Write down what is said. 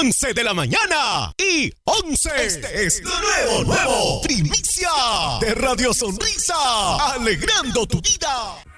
11 de la mañana y 11. Este es lo nuevo. Primicia de Radio Sonrisa. Alegrando tu vida.